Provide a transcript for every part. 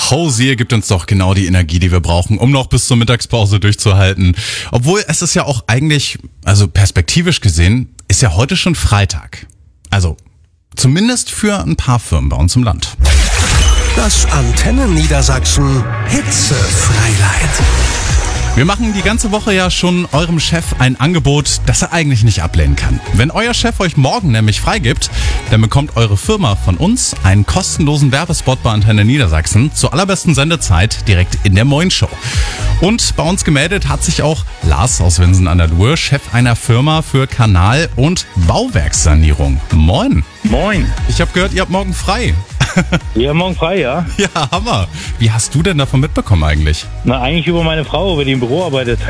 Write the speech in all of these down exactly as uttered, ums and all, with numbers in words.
Hosier gibt uns doch genau die Energie, die wir brauchen, um noch bis zur Mittagspause durchzuhalten. Obwohl es ist ja auch eigentlich, also perspektivisch gesehen, ist ja heute schon Freitag. Also zumindest für ein paar Firmen bei uns im Land. Das Antenne Niedersachsen Hitzefreiheit. Wir machen die ganze Woche ja schon eurem Chef ein Angebot, das er eigentlich nicht ablehnen kann. Wenn euer Chef euch morgen nämlich freigibt, dann bekommt eure Firma von uns einen kostenlosen Werbespot bei Antenne Niedersachsen zur allerbesten Sendezeit direkt in der Moin Show. Und bei uns gemeldet hat sich auch Lars aus Winsen an der Luhe, Chef einer Firma für Kanal- und Bauwerkssanierung. Moin. Moin. Ich habe gehört, ihr habt morgen frei. Ja, morgen frei, ja. Ja, Hammer. Wie hast du denn davon mitbekommen eigentlich? Na, eigentlich über meine Frau, über die im Büro arbeitet.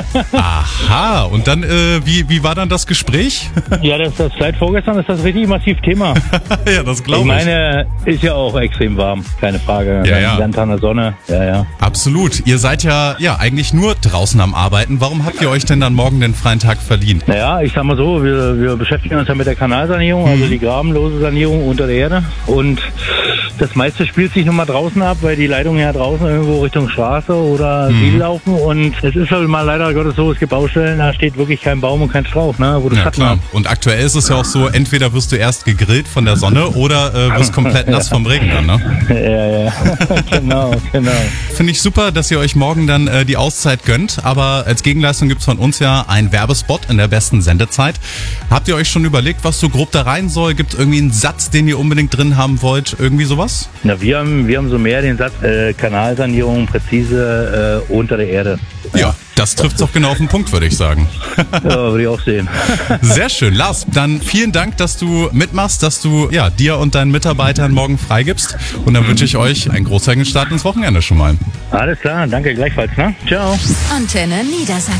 Aha, und dann, äh, wie, wie war dann das Gespräch? Ja, das, das seit vorgestern ist das richtig massiv Thema. Ja, das glaube Ich ich. meine, ist ja auch extrem warm, keine Frage. Ja, ja. Ganz an der Sonne, ja, ja. Absolut. Ihr seid ja, ja eigentlich nur draußen am Arbeiten. Warum habt ihr euch denn dann morgen den freien Tag verliehen? Naja, ich sag mal so, wir, wir beschäftigen uns ja mit der Kanalsanierung, Mhm. also die grabenlose Sanierung unter der Erde. Und das meiste spielt sich nun mal draußen ab, weil die Leitungen ja draußen irgendwo Richtung Straße oder Mhm. Ziel laufen. Und es ist halt mal leider Gottes so, es gibt Baustellen, da steht wirklich kein Baum und kein Strauch, ne, wo du Ja, Schatten klar. hast. Und aktuell ist es ja auch so, entweder wirst du erst gegrillt von der Sonne oder äh, wirst komplett nass vom Regen dann, ne? Ja, ja, genau, genau. Finde ich super, dass ihr euch morgen dann äh, die Auszeit gönnt. Aber als Gegenleistung gibt's von uns ja einen Werbespot in der besten Sendezeit. Habt ihr euch schon überlegt, was so grob da rein soll? Gibt es irgendwie einen Satz, den ihr unbedingt drin haben wollt? Irgendwie sowas? Na, wir haben, wir haben so mehr den Satz, äh, Kanalsanierung präzise äh, unter der Erde. Ja, das trifft's auch genau auf den Punkt, würde ich sagen. Ja, würde ich auch sehen. Sehr schön. Lars, dann vielen Dank, dass du mitmachst, dass du ja dir und deinen Mitarbeitern morgen freigibst. Und dann wünsche ich euch einen großartigen Start ins Wochenende schon mal. Alles klar, danke gleichfalls, ne? Ciao. Antenne Niedersachsen.